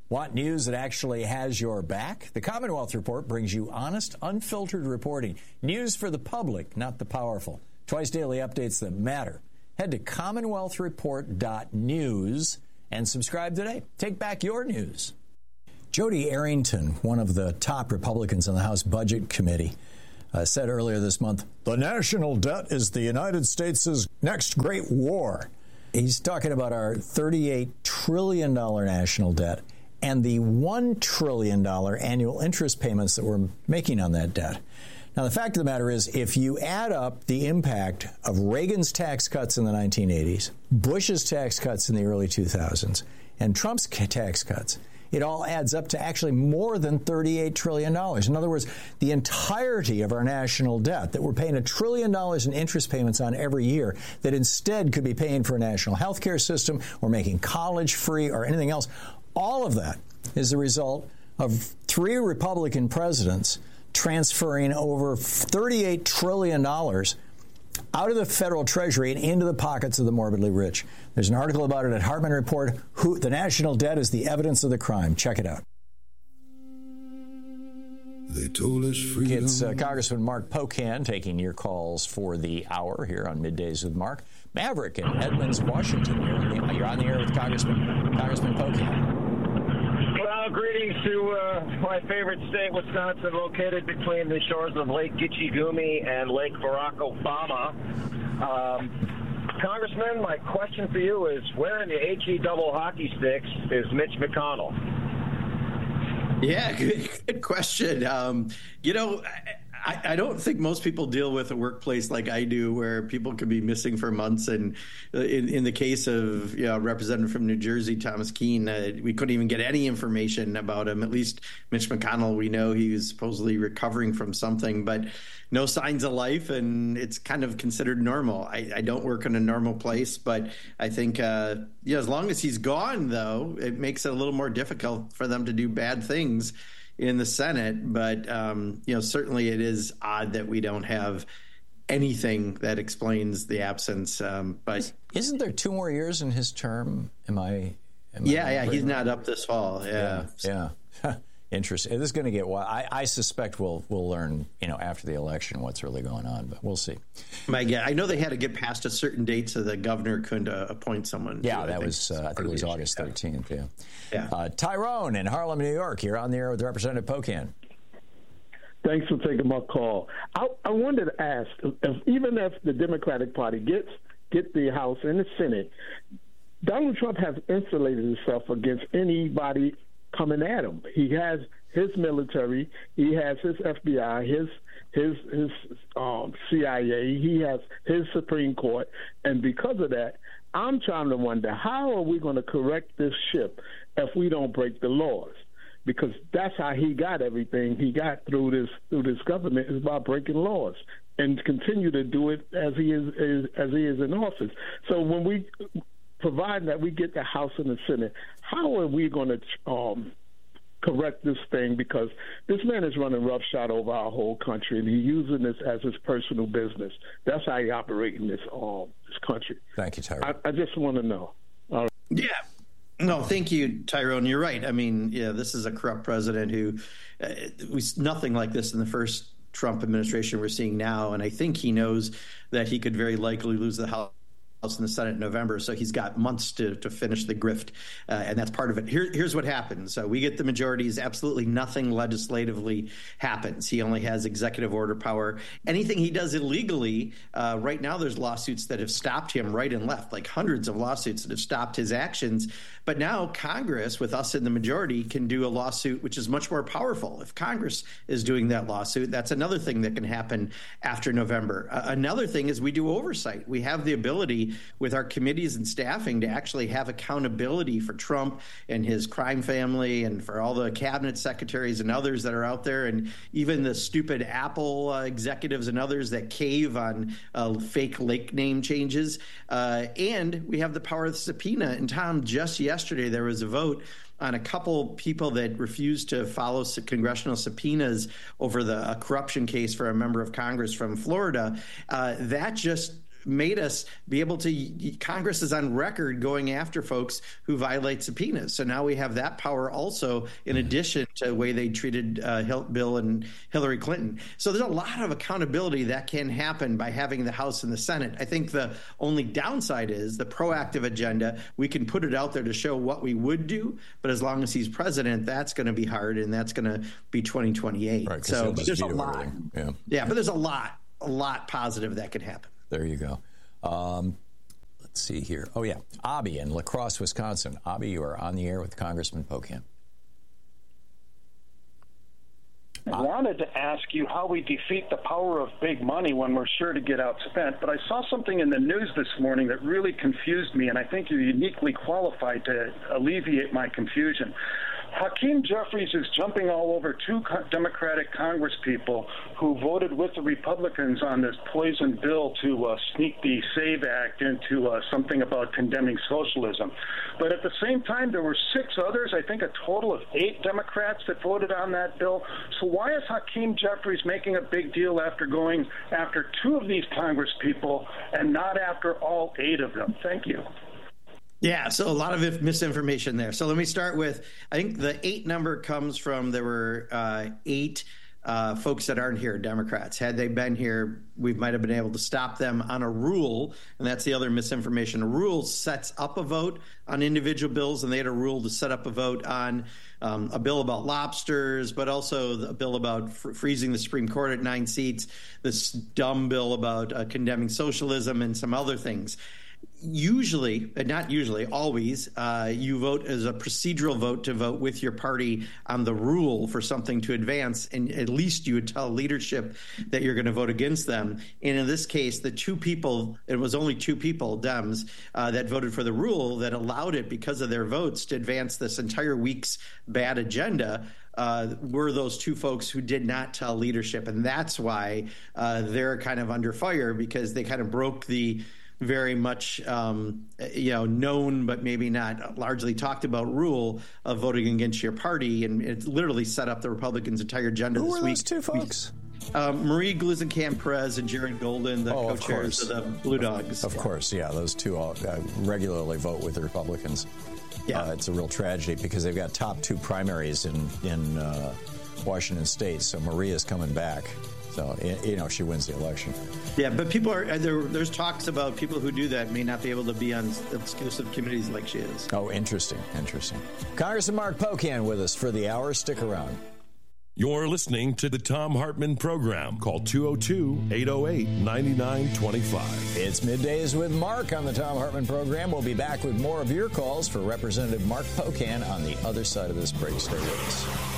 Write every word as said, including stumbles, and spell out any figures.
Want news that actually has your back? The Commonwealth Report brings you honest, unfiltered reporting. News for the public, not the powerful. Twice daily updates that matter. Head to commonwealth report dot news and subscribe today. Take back your news. Jody Arrington, one of the top Republicans on the House Budget Committee, uh, said earlier this month, the national debt is the United States' next great war. He's talking about our thirty-eight trillion dollars national debt and the one trillion dollars annual interest payments that we're making on that debt. Now, the fact of the matter is, if you add up the impact of Reagan's tax cuts in the nineteen eighties, Bush's tax cuts in the early two thousands, and Trump's tax cuts, it all adds up to actually more than thirty-eight trillion dollars. In other words, the entirety of our national debt that we're paying a trillion dollars in interest payments on every year that instead could be paying for a national health care system or making college free or anything else, all of that is the result of three Republican presidents transferring over thirty-eight trillion dollars out of the federal treasury and into the pockets of the morbidly rich. There's an article about it at Hartman Report. Who, the national debt is the evidence of the crime. Check it out. They told us freedom. It's uh, Congressman Mark Pocan taking your calls for the hour here on Middays with Mark. Maverick in Edmonds, Washington. You're on the, you're on the air with Congressman, Congressman Pocan. Well, greetings to uh, my favorite state, Wisconsin, located between the shores of Lake Gitchigumi and Lake Barack Obama. Um, Congressman, my question for you is, where in the H E double hockey sticks is Mitch McConnell? Yeah, good, good question. Um, you know, I, I don't think most people deal with a workplace like I do, where people could be missing for months. And in, in the case of, you know, a representative from New Jersey, Thomas Keene, uh, we couldn't even get any information about him. At least Mitch McConnell, we know he was supposedly recovering from something, but no signs of life, and it's kind of considered normal. I, I don't work in a normal place, but I think, uh, yeah, as long as he's gone, though, it makes it a little more difficult for them to do bad things in the Senate. But, um, you know, certainly it is odd that we don't have anything that explains the absence. Um, but isn't there two more years in his term? Am I? Am yeah, I yeah, he's not up this fall. Yeah, yeah. yeah. Interesting. This is going to get wild. I, I suspect we'll we'll learn, you know, after the election what's really going on, but we'll see. My, yeah, I know they had to get past a certain date so the governor couldn't uh, appoint someone. Yeah, to, that I was uh, I think it was August thirteenth. Yeah. Yeah. Uh, Tyrone in Harlem, New York. You're on the air with Representative Pocan. Thanks for taking my call. I, I wanted to ask, if, even if the Democratic Party gets get the House and the Senate, Donald Trump has insulated himself against anybody coming at him. He has his military, he has his F B I, his his his um, C I A, he has his Supreme Court, and because of that, I'm trying to wonder, how are we going to correct this ship if we don't break the laws? Because that's how he got everything he got through this through this government, is by breaking laws, and continue to do it as he is, is as he is in office. So when we providing that we get the House and the Senate, how are we going to um, correct this thing? Because this man is running roughshod over our whole country, and he's using this as his personal business. That's how he operates in this um, this country. Thank you, Tyrone. I, I just want to know. All right. Yeah. No, thank you, Tyrone. You're right. I mean, yeah, this is a corrupt president who uh, was nothing like this in the first Trump administration we're seeing now, and I think he knows that he could very likely lose the House House and the Senate in November, so he's got months to, to finish the grift, uh, and that's part of it. Here, here's what happens. So we get the majorities. Absolutely nothing legislatively happens. He only has executive order power. Anything he does illegally, uh, right now there's lawsuits that have stopped him right and left, like hundreds of lawsuits that have stopped his actions. But now Congress, with us in the majority, can do a lawsuit which is much more powerful. If Congress is doing that lawsuit, that's another thing that can happen after November. Uh, another thing is we do oversight. We have the ability with our committees and staffing to actually have accountability for Trump and his crime family, and for all the cabinet secretaries and others that are out there, and even the stupid Apple uh, executives and others that cave on uh, fake lake name changes. Uh, and we have the power of the subpoena. And Tom, just yesterday there was a vote on a couple people that refused to follow congressional subpoenas over the a corruption case for a member of Congress from Florida. Uh, that just made us be able to, Congress is on record going after folks who violate subpoenas. So now we have that power also, in addition to the way they treated uh, Bill and Hillary Clinton. So there's a lot of accountability that can happen by having the House and the Senate. I think the only downside is the proactive agenda. We can put it out there to show what we would do, but as long as he's president, that's going to be hard, and that's going to be twenty twenty-eight. Right, so but there's a lot. Yeah. yeah, but there's a lot, a lot positive that could happen. There you go. Um, let's see here. Oh, yeah. Abby in La Crosse, Wisconsin. Abby, you are on the air with Congressman Pocan. I wanted to ask you how we defeat the power of big money when we're sure to get outspent, but I saw something in the news this morning that really confused me, and I think you're uniquely qualified to alleviate my confusion. Hakeem Jeffries is jumping all over two Democratic congresspeople who voted with the Republicans on this poison bill to uh, sneak the SAVE Act into uh, something about condemning socialism. But at the same time, there were six others, I think a total of eight Democrats that voted on that bill. So why is Hakeem Jeffries making a big deal after going after two of these congresspeople and not after all eight of them? Thank you. Yeah, so a lot of misinformation there. So let me start with, I think the eight number comes from, there were uh, eight uh, folks that aren't here, Democrats. Had they been here, we might have been able to stop them on a rule, and that's the other misinformation. A rule sets up a vote on individual bills, and they had a rule to set up a vote on um, a bill about lobsters, but also a bill about fr- freezing the Supreme Court at nine seats, this dumb bill about uh, condemning socialism, and some other things. Usually, but not usually, always, uh, you vote as a procedural vote to vote with your party on the rule for something to advance, and at least you would tell leadership that you're going to vote against them. And in this case, the two people, it was only two people, Dems, uh, that voted for the rule that allowed it because of their votes to advance this entire week's bad agenda. Uh, were those two folks who did not tell leadership. And that's why uh, they're kind of under fire, because they kind of broke the very much, um, you know, known but maybe not largely talked about rule of voting against your party, and it literally set up the Republicans' entire agenda Who this were week. Those two folks? Um, Marie Gluesenkamp-Perez and Jared Golden, the oh, co-chairs of, of the Blue Dogs. Of, of course, yeah, those two all, uh, regularly vote with the Republicans. Yeah, uh, it's a real tragedy because they've got top two primaries in in uh, Washington State. So Maria's coming back. So, you know, she wins the election. Yeah, but people are there. There's talks about people who do that may not be able to be on exclusive committees like she is. Oh, interesting, interesting. Congressman Mark Pocan with us for the hour. Stick around. You're listening to the Thom Hartmann Program. Call two oh two, eight oh eight, nine nine two five. It's Middays with Mark on the Thom Hartmann Program. We'll be back with more of your calls for Representative Mark Pocan on the other side of this break. Stay with us.